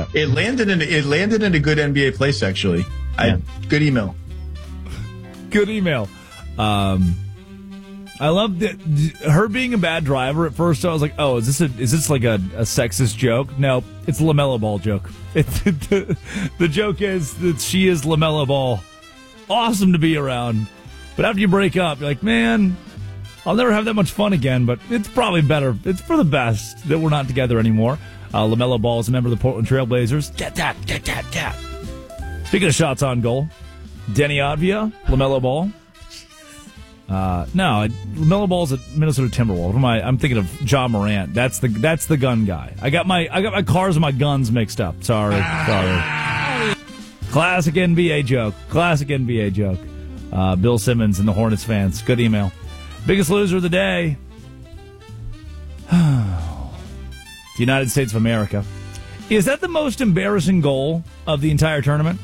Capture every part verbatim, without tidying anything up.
Yeah. It landed in it landed in a good N B A place, actually. Yeah. I, good email. Good email. Um, I love that her being a bad driver. At first, I was like, "Oh, is this a, is this like a, a sexist joke?" No, it's a LaMelo Ball joke. It, the, the joke is that she is LaMelo Ball. Awesome to be around, but after you break up, you're like, "Man, I'll never have that much fun again." But it's probably better. It's for the best that we're not together anymore. Uh, LaMelo Ball is a member of the Portland Trailblazers. Get that, get that, get. Speaking of shots on goal, Denny Advia, LaMelo Ball. Uh, no, LaMelo Ball's a Minnesota Timberwolves. Am I, I'm thinking of John Morant. That's the that's the gun guy. I got my I got my cars and my guns mixed up. Sorry, sorry. Classic N B A joke. Classic N B A joke. Uh, Bill Simmons and the Hornets fans. Good email. Biggest loser of the day. The United States of America. Is that the most embarrassing goal of the entire tournament?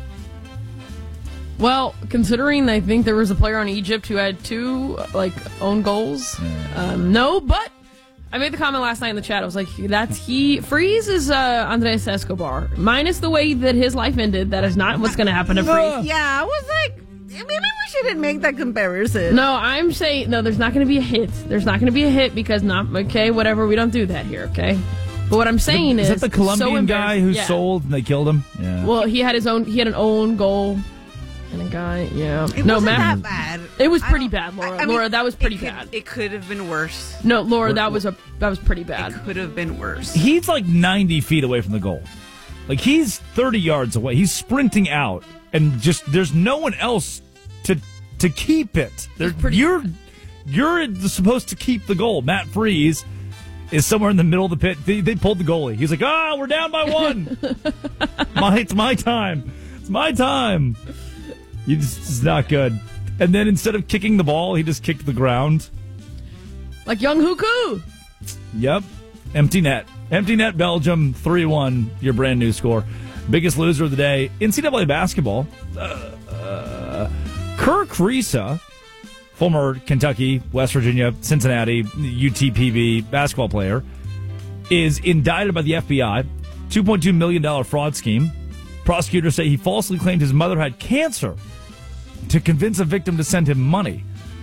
Well, considering I think there was a player on Egypt who had two, like, own goals. Um, no, but I made the comment last night in the chat. I was like, that's he. Freeze is uh, Andres Escobar. Minus the way that his life ended, that is not what's going to happen to Freeze. Yeah, I was like, maybe we shouldn't make that comparison. No, I'm saying, no, there's not going to be a hit. There's not going to be a hit because, not okay, whatever, we don't do that here, okay? But what I'm saying is... Is, is that the Colombian so guy who yeah. sold and they killed him? Yeah. Well, he had his own, he had an own goal. And a guy, yeah. It no, wasn't Matt, that bad. It was pretty bad, Laura. I mean, Laura, that was pretty it could, bad. It could have been worse. No, Laura, that was a that was pretty bad. It could have been worse. He's like ninety feet away from the goal. Like, he's thirty yards away. He's sprinting out, and just there's no one else to to keep it. There, pretty you're you're supposed to keep the goal. Matt Freeze is somewhere in the middle of the pit. They, they pulled the goalie. He's like, ah, we're down by one. my, it's my time. It's my time. You just, it's not good. And then instead of kicking the ball, he just kicked the ground. Like Young Huku. Yep. Empty net. Empty net Belgium, three one, your brand new score. Biggest loser of the day, N C double A basketball. Uh, uh, Kirk Risa, former Kentucky, West Virginia, Cincinnati, U T P B basketball player, is indicted by the F B I. two point two million dollars fraud scheme. Prosecutors say he falsely claimed his mother had cancer to convince a victim to send him money.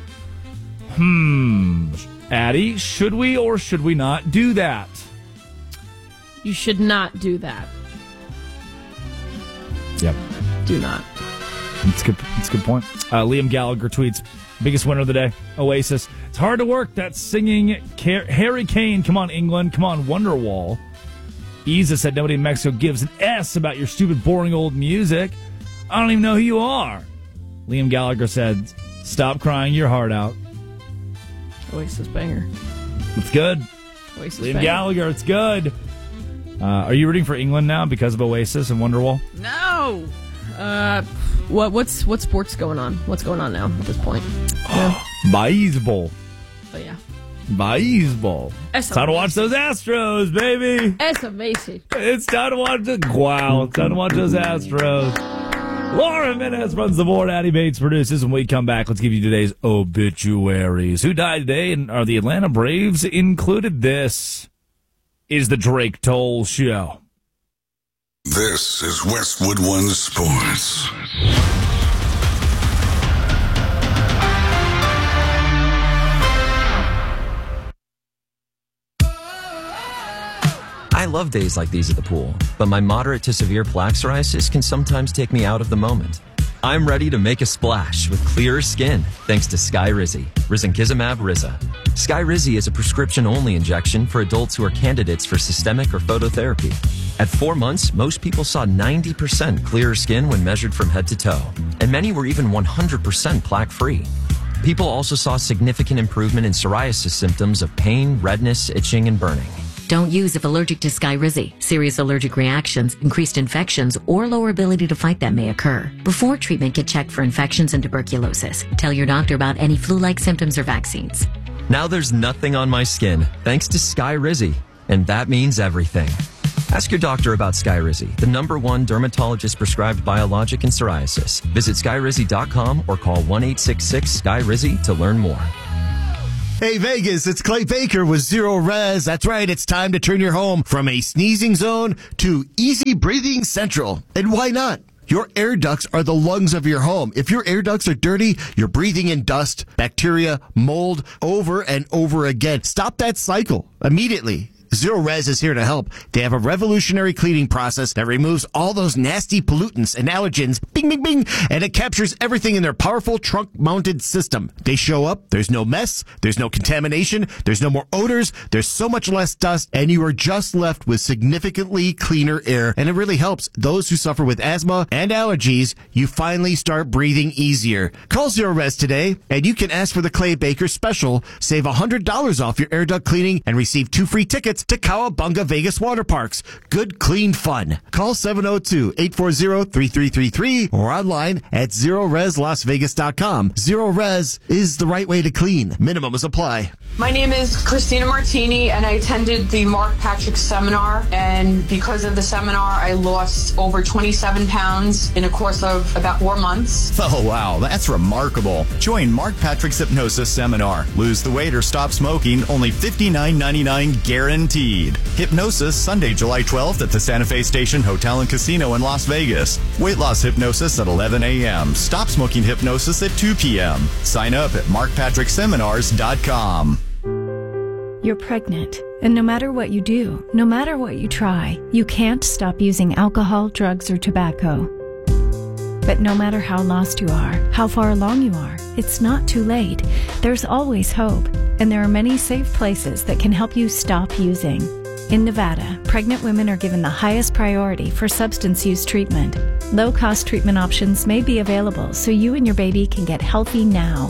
Hmm. Addie, should we or should we not do that? You should not do that. Yep. Do not. That's a good, that's a good point. Uh, Liam Gallagher tweets, biggest winner of the day, Oasis. It's hard to work. That's singing Car- Harry Kane. Come on, England. Come on, Wonderwall. Isa said nobody in Mexico gives an S about your stupid, boring old music. I don't even know who you are. Liam Gallagher said, stop crying your heart out. Oasis banger. It's good. Oasis Liam banger. Gallagher, it's good. Uh, are you rooting for England now because of Oasis and Wonderwall? No. Uh, what what's what sports going on? What's going on now at this point? Yeah. Baseball. But yeah. Baseball. It's Time to watch those Astros, baby. It's amazing. It's time to watch the wow. It's time to watch those Astros. Laura Jimenez runs the board. Addie Bates produces. When we come back, let's give you today's obituaries. Who died today, and are the Atlanta Braves included? This is the Drake Toll Show. This is Westwood One Sports. I love days like these at the pool, but my moderate to severe plaque psoriasis can sometimes take me out of the moment. I'm ready to make a splash with clearer skin thanks to Skyrizi, risankizumab Riza. Skyrizi is a prescription-only injection for adults who are candidates for systemic or phototherapy. At four months, most people saw ninety percent clearer skin when measured from head to toe, and many were even one hundred percent plaque-free. People also saw significant improvement in psoriasis symptoms of pain, redness, itching, and burning. Don't use if allergic to Skyrizi. Serious allergic reactions, increased infections, or lower ability to fight them may occur. Before treatment, get checked for infections and tuberculosis. Tell your doctor about any flu-like symptoms or vaccines. Now there's nothing on my skin thanks to Skyrizi, and that means everything. Ask your doctor about Skyrizi, the number one dermatologist-prescribed biologic in psoriasis. Visit skyrizi dot com or call one eight six six, S K Y R I Z I to learn more. Hey Vegas, it's Clay Baker with Zero Res. That's right, it's time to turn your home from a sneezing zone to easy breathing central. And why not? Your air ducts are the lungs of your home. If your air ducts are dirty, you're breathing in dust, bacteria, mold over and over again. Stop that cycle immediately. Zero Res is here to help. They have a revolutionary cleaning process that removes all those nasty pollutants and allergens, bing, bing, bing, and it captures everything in their powerful trunk-mounted system. They show up, there's no mess, there's no contamination, there's no more odors, there's so much less dust, and you are just left with significantly cleaner air, and it really helps those who suffer with asthma and allergies. You finally start breathing easier. Call Zero Res today, and you can ask for the Clay Baker special. Save one hundred dollars off your air duct cleaning and receive two free tickets to Cowabunga Vegas Water Parks. Good, clean fun. Call seven oh two, eight four zero, three three three three or online at zero res las vegas dot com. Zero Res is the right way to clean. Minimums apply. My name is Christina Martini, and I attended the Mark Patrick seminar, and because of the seminar, I lost over twenty-seven pounds in a course of about four months. Oh, wow, that's remarkable. Join Mark Patrick's Hypnosis Seminar. Lose the weight or stop smoking, only fifty-nine ninety-nine guaranteed. Hypnosis, Sunday, July twelfth at the Santa Fe Station Hotel and Casino in Las Vegas. Weight loss hypnosis at eleven a.m. Stop smoking hypnosis at two p.m. Sign up at mark patrick seminars dot com. You're pregnant, and no matter what you do, no matter what you try, you can't stop using alcohol, drugs, or tobacco. But no matter how lost you are, how far along you are, it's not too late. There's always hope, and there are many safe places that can help you stop using. In Nevada, pregnant women are given the highest priority for substance use treatment. Low-cost treatment options may be available so you and your baby can get healthy now.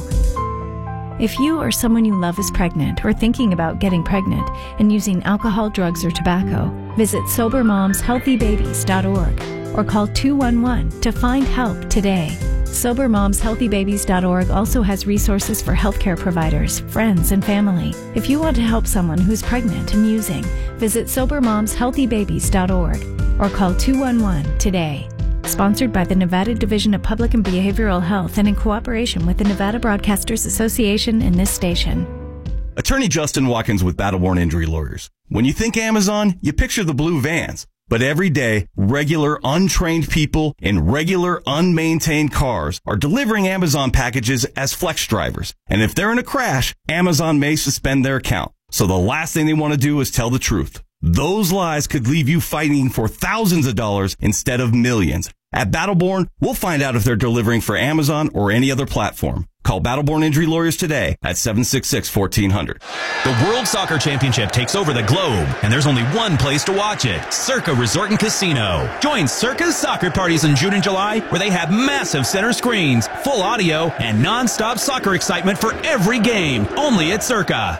If you or someone you love is pregnant or thinking about getting pregnant and using alcohol, drugs, or tobacco, visit sober moms healthy babies dot org or call two one one to find help today. sober moms healthy babies dot org also has resources for healthcare providers, friends, and family. If you want to help someone who's pregnant and using, visit sober moms healthy babies dot org or call two one one today. Sponsored by the Nevada Division of Public and Behavioral Health and in cooperation with the Nevada Broadcasters Association and this station. Attorney Justin Watkins with Battleborn Injury Lawyers. When you think Amazon, you picture the blue vans. But every day, regular untrained people in regular unmaintained cars are delivering Amazon packages as flex drivers. And if they're in a crash, Amazon may suspend their account. So the last thing they want to do is tell the truth. Those lies could leave you fighting for thousands of dollars instead of millions. At Battleborn, we'll find out if they're delivering for Amazon or any other platform. Call Battleborn Injury Lawyers today at seven six six, one four zero zero. The World Soccer Championship takes over the globe, and there's only one place to watch it, Circa Resort and Casino. Join Circa's soccer parties in June and July, where they have massive center screens, full audio, and non-stop soccer excitement for every game, only at Circa.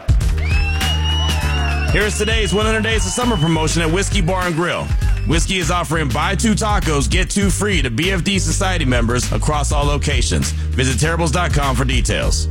Here's today's one hundred Days of Summer promotion at Whiskey Bar and Grill. Whiskey is offering buy two tacos, get two free to B F D Society members across all locations. Visit terribles dot com for details.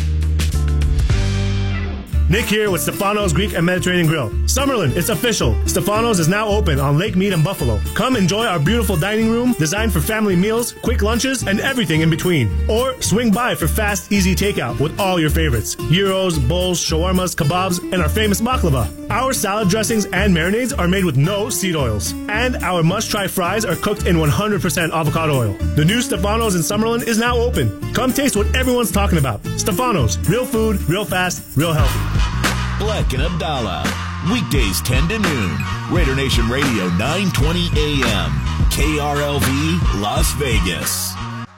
Nick here with Stefano's Greek and Mediterranean Grill. Summerlin, it's official. Stefano's is now open on Lake Mead and Buffalo. Come enjoy our beautiful dining room designed for family meals, quick lunches, and everything in between. Or swing by for fast, easy takeout with all your favorites. Gyros, bowls, shawarmas, kebabs, and our famous baklava. Our salad dressings and marinades are made with no seed oils. And our must-try fries are cooked in one hundred percent avocado oil. The new Stefano's in Summerlin is now open. Come taste what everyone's talking about. Stefano's, real food, real fast, real healthy. Black and Abdallah, weekdays ten to noon. Raider Nation Radio nine twenty A M, K R L V, Las Vegas.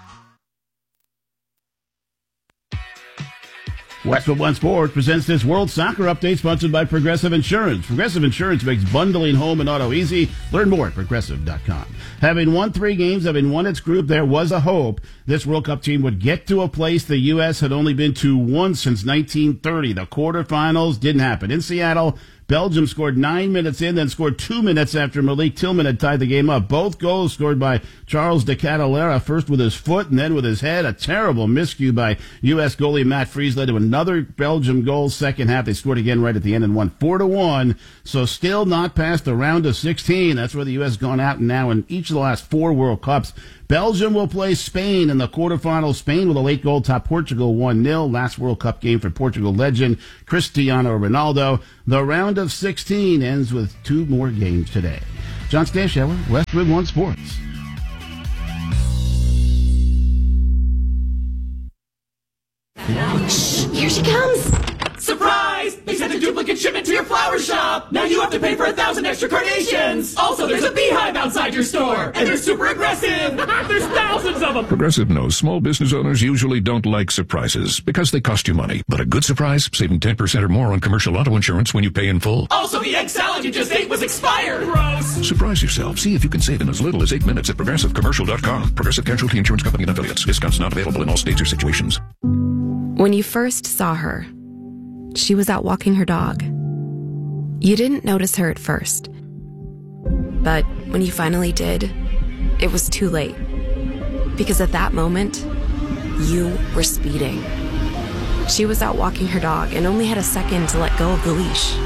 Westwood One Sports presents this World Soccer Update sponsored by Progressive Insurance. Progressive Insurance makes bundling home and auto easy. Learn more at progressive dot com. Having won three games, having won its group, there was a hope this World Cup team would get to a place the U S had only been to once since nineteen thirty. The quarterfinals didn't happen. In Seattle, Belgium scored nine minutes in, then scored two minutes after Malik Tillman had tied the game up. Both goals scored by Charles de Catalera, first with his foot and then with his head. A terrible miscue by U S goalie Matt Fries led to another Belgium goal. Second half, they scored again right at the end and won four to one. So still not past the round of sixteen. That's where the U S has gone out and now in each of the last four World Cups. Belgium will play Spain in the quarterfinals. Spain with a late goal top Portugal one nil. Last World Cup game for Portugal legend Cristiano Ronaldo. The round of sixteen ends with two more games today. John Stanshauer, Westwood One Sports. Shh, here she comes. Surprise! They sent a duplicate shipment to your flower shop. Now you have to pay for a thousand extra carnations. Also, there's a beehive outside your store, and they're super aggressive. There's thousands of them. Progressive knows small business owners usually don't like surprises because they cost you money. But a good surprise, saving ten percent or more on commercial auto insurance when you pay in full. Also, the egg salad you just ate was expired. Gross. Surprise yourself. See if you can save in as little as eight minutes at progressive commercial dot com. Progressive Casualty Insurance Company and affiliates. Discounts not available in all states or situations. When you first saw her, she was out walking her dog. You didn't notice her at first. But when you finally did, it was too late. Because at that moment, you were speeding. She was out walking her dog and only had a second to let go of the leash.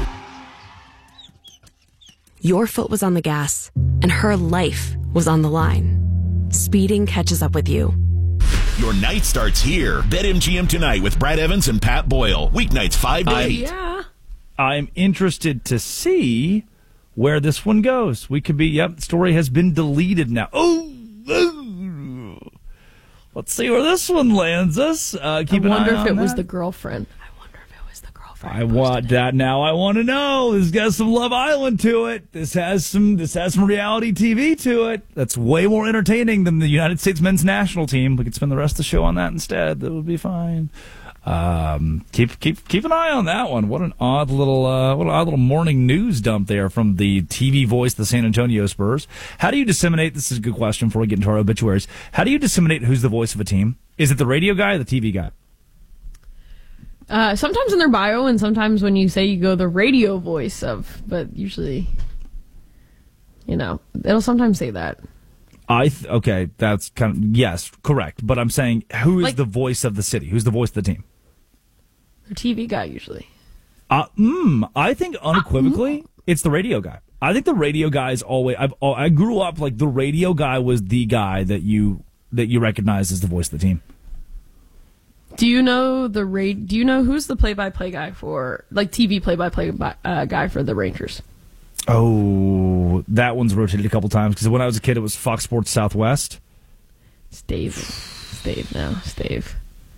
Your foot was on the gas, and her life was on the line. Speeding catches up with you. Your night starts here. BetMGM tonight with Brad Evans and Pat Boyle. Weeknights five to eight. Yeah. I'm interested to see where this one goes. We could be, yep, the story has been deleted now. Oh, oh. Let's see where this one lands us. Uh, keep I an wonder eye if on it was that. the girlfriend. I want that now. I want to know. This got some Love Island to it. This has some. This has some reality T V to it. That's way more entertaining than the United States men's national team. We could spend the rest of the show on that instead. That would be fine. Um, keep keep keep an eye on that one. What an odd little uh, what an odd little morning news dump there from the T V voice of the San Antonio Spurs. How do you disseminate? This is a good question before we get into our obituaries. How do you disseminate who's the voice of a team? Is it the radio guy or the T V guy? Uh, sometimes in their bio, and sometimes when you say you go the radio voice of, but usually, you know, it'll sometimes say that. I th- okay, that's kind of yes, correct. But I'm saying, who is Like- the voice of the city? Who's the voice of the team? The T V guy usually. Uh, mm, I think unequivocally, it's the radio guy. I think the radio guy is always. I've, I grew up like the radio guy was the guy that you that you recognize as the voice of the team. Do you know the ra- Do you know who's the play-by-play guy for, like, T V play-by-play by, uh, guy for the Rangers? Oh, that one's rotated a couple times because when I was a kid, it was Fox Sports Southwest. It's Dave. It's Dave now. It's Dave.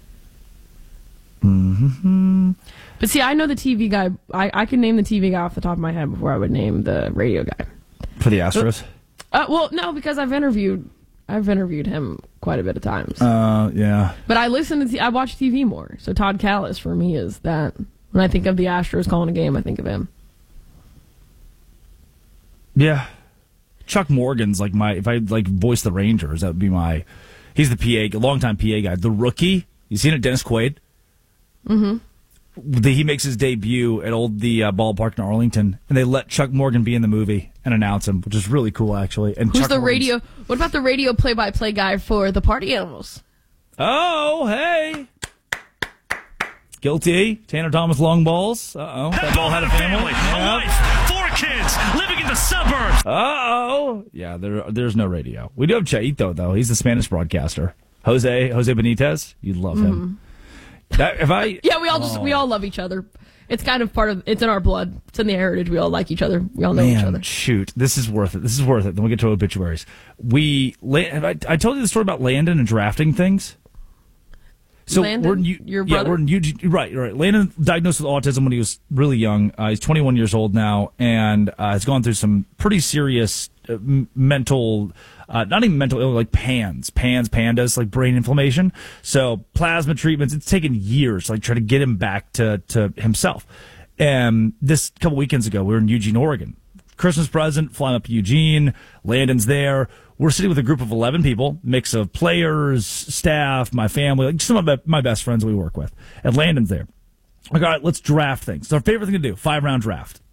Mm-hmm. But see, I know the T V guy. I, I can name the T V guy off the top of my head before I would name the radio guy. For the Astros? Uh, well, no, because I've interviewed I've interviewed him quite a bit of times. Uh, yeah. But I listen to, t- I watch T V more. So Todd Callis for me is that. When I think of the Astros calling a game, I think of him. Yeah. Chuck Morgan's like my, if I like voice the Rangers, that would be my, he's the P A, longtime P A guy. The rookie, you seen it, Dennis Quaid? Mm-hmm. The, he makes his debut at old the uh, ballpark in Arlington, and they let Chuck Morgan be in the movie and announce him, which is really cool, actually. And Who's Chuck the Morgan's- radio? What about the radio play-by-play guy for the Party Animals? Oh, hey. Guilty. Tanner Thomas long balls. Uh-oh. That ball had a family. A wife, four kids, living in the suburbs. Uh-oh. Yeah, there, there's no radio. We do have Chaito, though. He's the Spanish broadcaster. Jose Jose Benitez. You'd love him. That, if I... Yeah, we all just Oh. we all love each other. It's kind of part of it's in our blood. It's in the heritage. We all like each other. We all know Man, each other. shoot. This is worth it. This is worth it. Then we get to obituaries. We... Have I, I told you the story about Landon and drafting things? So Landon, we're in, U- your yeah, brother? we're in Eugene, right, right. Landon diagnosed with autism when he was really young. Uh, he's twenty-one years old now, and uh, has gone through some pretty serious uh, m- mental, uh, not even mental illness, like PANS, PANS, pandas, like brain inflammation. So plasma treatments. It's taken years, like try to get him back to to himself. And this couple weekends ago, we were in Eugene, Oregon. Christmas present, flying up to Eugene. Landon's there. We're sitting with a group of eleven people, mix of players, staff, my family, like some of my, my best friends we work with. And Landon's there. Like, all right, let's draft things. It's our favorite thing to do, five-round draft.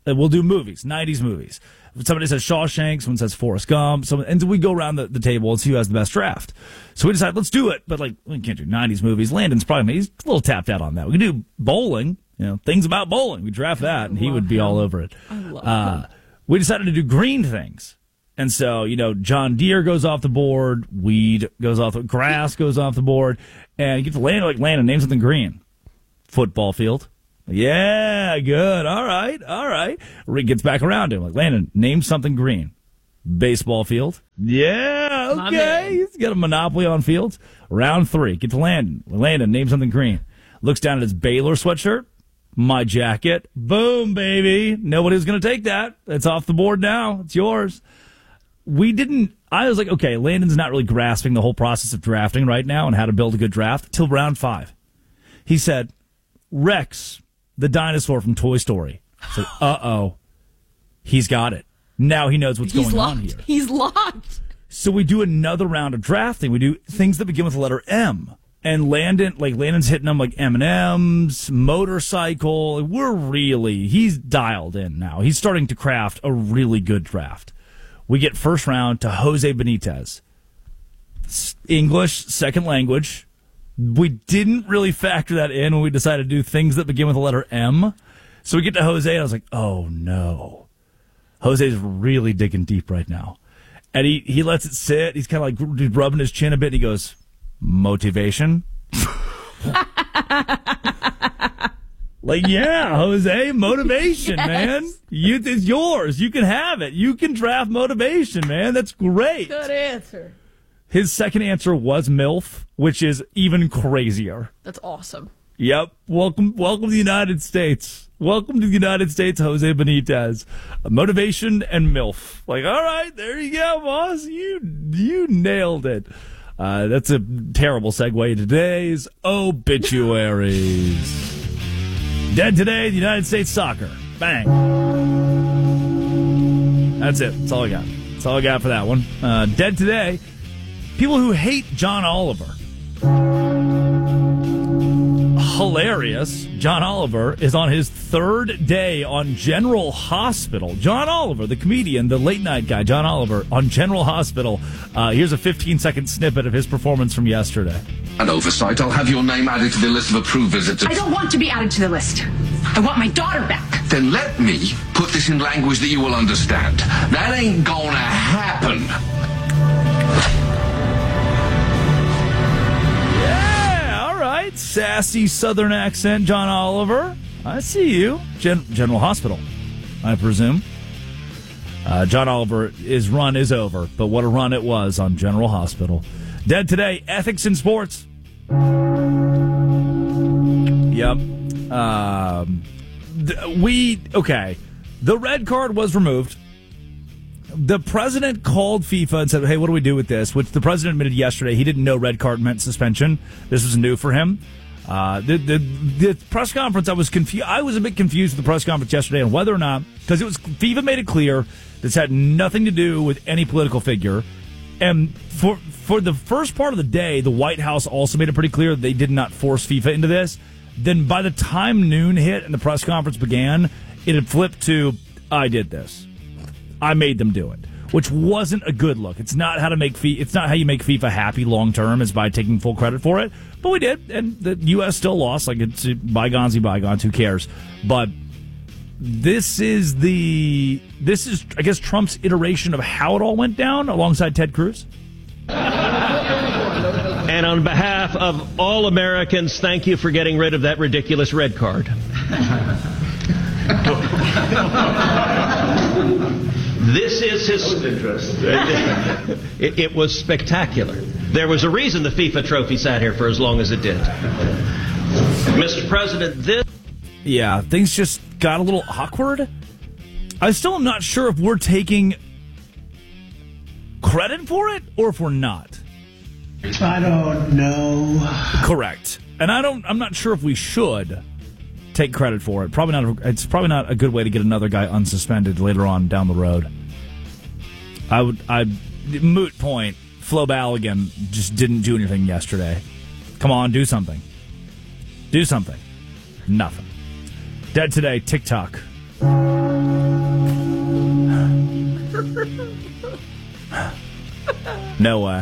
And we'll do movies, nineties movies. Somebody says Shawshank, someone says Forrest Gump, someone, and we go around the, the table and see who has the best draft. So we decide, let's do it. But, like, we can't do nineties movies. Landon's probably, he's a little tapped out on that. We can do bowling, you know, things about bowling. We draft that, and he would be him. all over it. I love uh, him. We decided to do green things. And so, you know, John Deere goes off the board, weed goes off, the grass goes off the board, and you get to Landon, like, Landon, name something green. Football field. Yeah, good. All right, all right. Rick gets back around to him. Like, Landon, name something green. Baseball field. Yeah, okay. He's got a monopoly on fields. Round three. Get to Landon. Landon, name something green. Looks down at his Baylor sweatshirt. My jacket. Boom, baby. Nobody's going to take that. It's off the board now. It's yours. We didn't, I was like, okay, Landon's not really grasping the whole process of drafting right now and how to build a good draft till round five. He said, Rex, the dinosaur from Toy Story. I said, uh-oh. He's got it. Now he knows what's He's going locked. on here. He's locked. So we do another round of drafting. We do things that begin with the letter M. And Landon, like Landon's hitting them like M and M's, motorcycle. We're really, he's dialed in now. He's starting to craft a really good draft. We get first round to Jose Benitez. English, second language. We didn't really factor that in when we decided to do things that begin with the letter M. So we get to Jose, and I was like, oh, no. Jose's really digging deep right now. And he, he lets it sit. He's kind of like rubbing his chin a bit, and he goes, motivation? Like, yeah, Jose, motivation, yes. man. You, it's yours. You can have it. You can draft motivation, man. That's great. Good answer. His second answer was MILF, which is even crazier. That's awesome. Yep. Welcome, welcome to the United States. Welcome to the United States, Jose Benitez. Motivation and MILF. Like, all right, there you go, boss. You, you nailed it. Uh, that's a terrible segue to today's obituaries. Dead today, the United States soccer. Bang. That's it. That's all I got. That's all I got for that one. Uh, dead today, people who hate John Oliver. Hilarious. John Oliver is on his third day on General Hospital. John Oliver, the comedian, the late night guy, John Oliver on General Hospital. Uh, here's a fifteen second snippet of his performance from yesterday. An oversight. I'll have your name added to the list of approved visitors. I don't want to be added to the list. I want my daughter back. Then let me put this in language that you will understand. That ain't gonna happen. Sassy Southern accent, John Oliver. I see you. Gen- General Hospital, I presume. Uh, John Oliver, his run is over, but what a run it was on General Hospital. Dead today, ethics in sports. Yep. Um, th- we, okay. The red card was removed. The president called FIFA and said, hey, what do we do with this? Which the president admitted yesterday he didn't know red card meant suspension. This was new for him. Uh, the, the the press conference, I was confused. I was a bit confused with the press conference yesterday on whether or not, because it was FIFA made it clear this had nothing to do with any political figure. And for for the first part of the day, the White House also made it pretty clear they did not force FIFA into this. Then by the time noon hit and the press conference began, it had flipped to, I did this. I made them do it, which wasn't a good look. It's not how to make FIFA, it's not how you make FIFA happy long term, is by taking full credit for it. But we did, and the U S still lost. Like, it's bygones be bygones. Who cares? But this is the this is I guess Trump's iteration of how it all went down, alongside Ted Cruz. And on behalf of all Americans, thank you for getting rid of that ridiculous red card. This is his. It, it was spectacular. There was a reason the FIFA trophy sat here for as long as it did. Mister President, this. Yeah, things just got a little awkward. I still am not sure if we're taking credit for it or if we're not. I don't know. Correct. And I don't. I'm not sure if we should take credit for it. Probably not. It's probably not a good way to get another guy unsuspended later on down the road. I would. I moot point. Flo Balogun just didn't do anything yesterday. Come on, do something. Do something. Nothing. Dead today. TikTok. No way.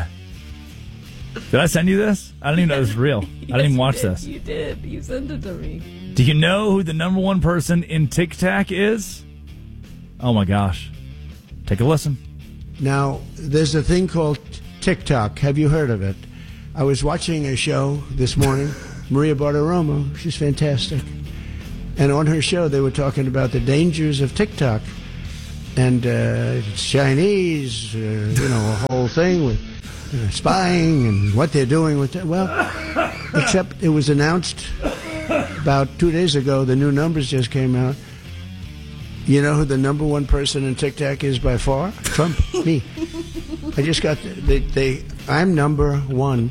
Did I send you this? I don't even know this is real. Yes, I didn't even watch you did. this. You did. You sent it to me. Do you know who the number one person in TikTok is? Oh my gosh. Take a listen. Now, there's a thing called TikTok. Have you heard of it? I was watching a show this morning, Maria Bartiromo. She's fantastic. And on her show, they were talking about the dangers of TikTok. And uh, it's Chinese, uh, you know, a whole thing with uh, spying and what they're doing with it. Well, except it was announced about two days ago, the new numbers just came out. You know who the number one person in TikTok is by far? Trump, me. I just got, they, they, I'm number one.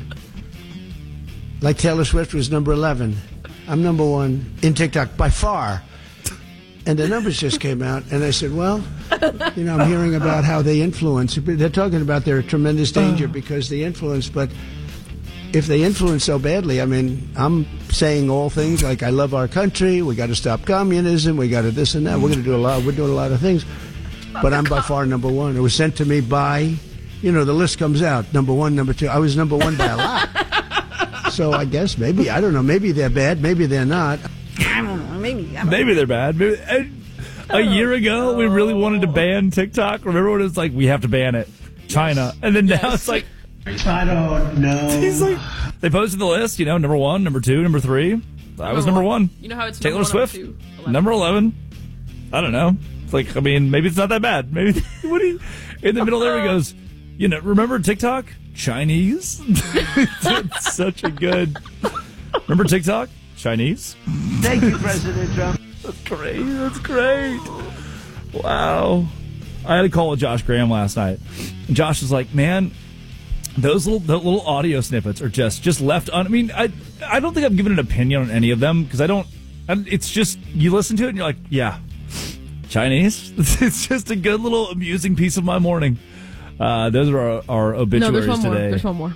Like Taylor Swift was number eleven. I'm number one in TikTok by far. And the numbers just came out, and I said, well, you know, I'm hearing about how they influence. They're talking about their tremendous danger because they influence, but if they influence so badly, I mean, I'm saying all things like I love our country, we got to stop communism, we got to this and that. We're going to do a lot. We're doing a lot of things, but I'm by far number one. It was sent to me by, you know, the list comes out number one, number two. I was number one by a lot. So I guess maybe I don't know. Maybe they're bad. Maybe they're not. I don't know. Maybe. I don't Maybe they're bad. Maybe, a year ago, we really wanted to ban TikTok. Remember when it was like, we have to ban it? China. And then now it's like, I don't know. He's like, they posted the list, you know, number one, number two, number three. I was number one. You know how it's Taylor number one, Swift, number two, eleven. number eleven. I don't know. It's like, I mean, maybe it's not that bad. Maybe, what do you, in the middle there he goes, you know, remember TikTok? Chinese? It's such a good, remember TikTok? Chinese? Thank you, President Trump. That's great. That's great. Wow. I had a call with Josh Graham last night. And Josh was like, man, those little those little audio snippets are just just left on. I mean, I I don't think I've given an opinion on any of them because I don't. It's just you listen to it and you're like, yeah, Chinese. It's just a good little amusing piece of my morning. Uh, those are our, our obituaries no, there's one today. More. There's one more.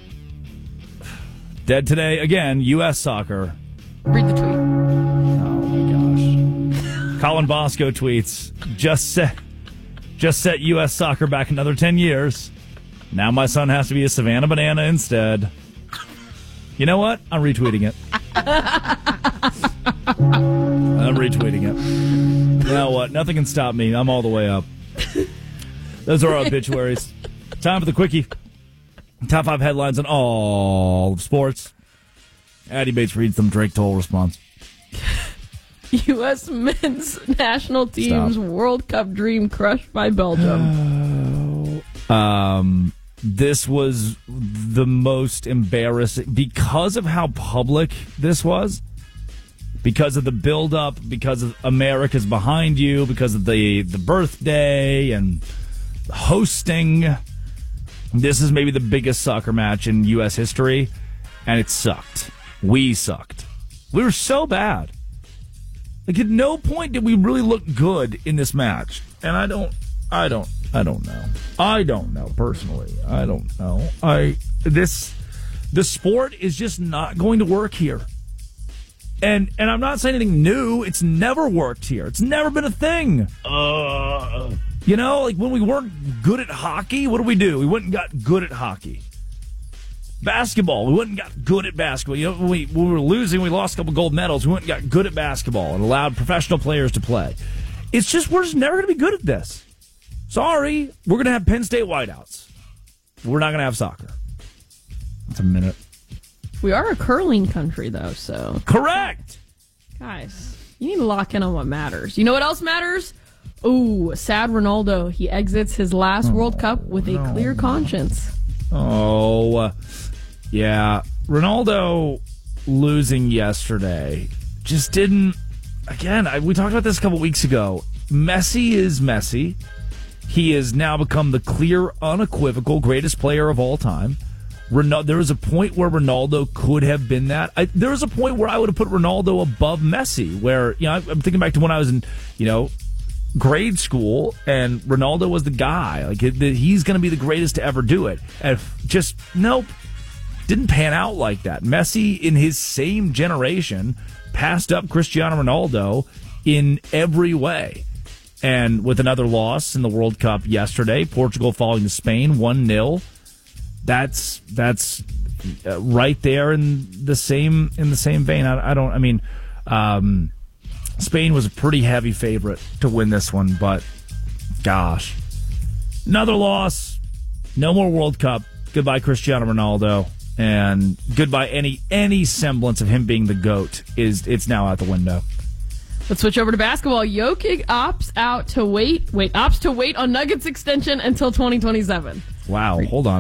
Dead today again. U S soccer. Read the tweet. Oh my gosh. Colin Bosco tweets just set just set U S soccer back another ten years. Now my son has to be a Savannah Banana instead. You know what? I'm retweeting it. I'm retweeting it. You know what? Nothing can stop me. I'm all the way up. Those are our obituaries. Time for the quickie. Top five headlines in all of sports. Addie Bates reads them. Drake Toll responds. U S men's national team's Stop. World Cup dream crushed by Belgium. Um, this was the most embarrassing because of how public this was, because of the build-up, because of America's behind you, because of the, the birthday and hosting. This is maybe the biggest soccer match in U S history, and it sucked. We sucked. We were so bad. Like, at no point did we really look good in this match. And I don't, I don't, I don't know. I don't know, personally. I don't know. I, this, the sport is just not going to work here. And, and I'm not saying anything new. It's never worked here. It's never been a thing. Uh, you know, like when we weren't good at hockey, what do we do? We went and got good at hockey. Basketball, we went and got good at basketball. You know, when we, when we were losing, we lost a couple gold medals. We went and got good at basketball and allowed professional players to play. It's just, we're just never going to be good at this. Sorry, we're going to have Penn State whiteouts. We're not going to have soccer. That's a minute. We are a curling country, though, so. Correct! Guys, you need to lock in on what matters. You know what else matters? Ooh, sad Ronaldo. He exits his last oh, World Cup with a no. clear conscience. Oh, uh, yeah. Ronaldo losing yesterday just didn't. Again, I, we talked about this a couple weeks ago. Messi is Messi. He has now become the clear, unequivocal greatest player of all time. Ronaldo, there was a point where Ronaldo could have been that. I, there was a point where I would have put Ronaldo above Messi. Where, you know, I'm thinking back to when I was in, you know, grade school, and Ronaldo was the guy. Like, he's going to be the greatest to ever do it. And just, nope, didn't pan out like that. Messi, in his same generation, passed up Cristiano Ronaldo in every way. And with another loss in the World Cup yesterday, Portugal falling to Spain one nil. That's that's uh, right there in the same in the same vein. I, I don't. I mean, um, Spain was a pretty heavy favorite to win this one, but gosh, another loss. No more World Cup. Goodbye, Cristiano Ronaldo, and goodbye any any semblance of him being the GOAT. Is it's now out the window. Let's switch over to basketball. Jokic opts out to wait. Wait, opts to wait on Nuggets extension until twenty twenty-seven. Wow, hold on.